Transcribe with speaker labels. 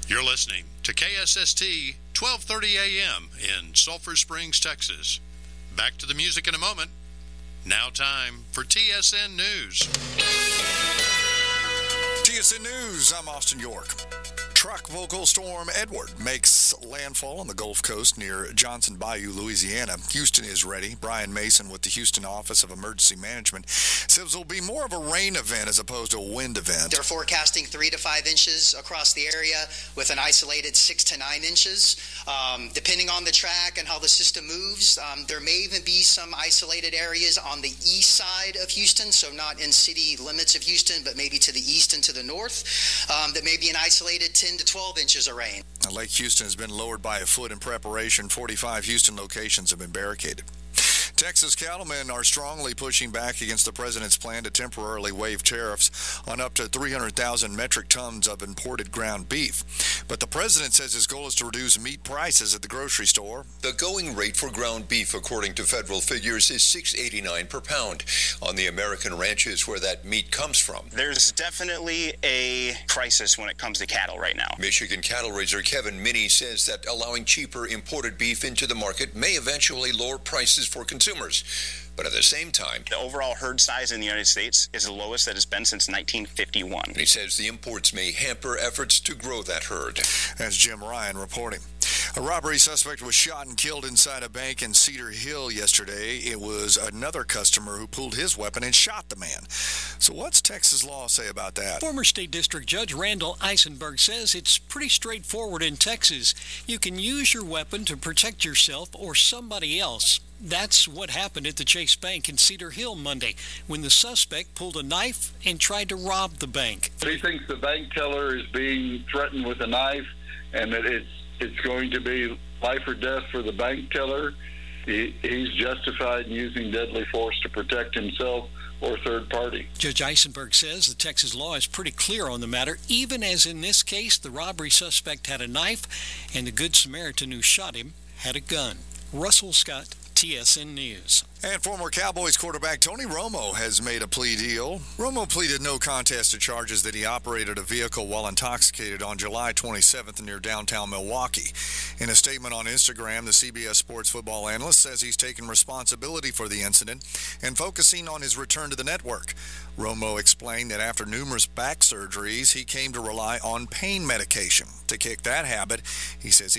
Speaker 1: You're listening to KSST 1230 AM in Sulphur Springs, Texas. Back to the music in a moment. Now time for TSN News.
Speaker 2: TSN News, I'm Austin York. Tropical storm Edward makes landfall on the Gulf Coast near Johnson Bayou, Louisiana. Houston is ready. Brian Mason with the Houston Office of Emergency Management says it'll be more of a rain event as opposed to a wind event.
Speaker 3: They're forecasting 3 to 5 inches across the area with an isolated 6 to 9 inches. Depending on the track and how the system moves, there may even be some isolated areas on the east side of Houston, so not in city limits of Houston, but maybe to the east and to the north. That may be an isolated 10 to 12 inches of rain.
Speaker 2: Lake Houston has been lowered by a foot in preparation. 45 Houston locations have been barricaded. Texas cattlemen are strongly pushing back against the president's plan to temporarily waive tariffs on up to 300,000 metric tons of imported ground beef. But the president says his goal is to reduce meat prices at the grocery store.
Speaker 4: The going rate for ground beef, according to federal figures, is $6.89 per pound on the American ranches where that meat comes from.
Speaker 5: There's definitely a crisis when it comes to cattle right now.
Speaker 4: Michigan cattle raiser Kevin Minnie says that allowing cheaper imported beef into the market may eventually lower prices for consumers. But at the same time,
Speaker 5: the overall herd size in the United States is the lowest that it's been since 1951.
Speaker 4: He says the imports may hamper efforts to grow that herd.
Speaker 2: That's Jim Ryan reporting. A robbery suspect was shot and killed inside a bank in Cedar Hill yesterday. It was another customer who pulled his weapon and shot the man. So what's Texas law say about that?
Speaker 6: Former State District Judge Randall Eisenberg says it's pretty straightforward in Texas. You can use your weapon to protect yourself or somebody else. That's what happened at the Chase Bank in Cedar Hill Monday when the suspect pulled a knife and tried to rob the bank.
Speaker 7: He thinks the bank teller is being threatened with a knife and that it's going to be life or death for the bank teller. He's justified in using deadly force to protect himself or third party.
Speaker 6: Judge Eisenberg says the Texas law is pretty clear on the matter, even as in this case the robbery suspect had a knife and the Good Samaritan who shot him had a gun. Russell Scott, TSN News.
Speaker 2: And former Cowboys quarterback Tony Romo has made a plea deal. Romo pleaded no contest to charges that he operated a vehicle while intoxicated on July 27th near downtown Milwaukee. In a statement on Instagram, the CBS Sports football analyst says he's taken responsibility for the incident and focusing on his return to the network. Romo explained that after numerous back surgeries, he came to rely on pain medication to kick that habit. He says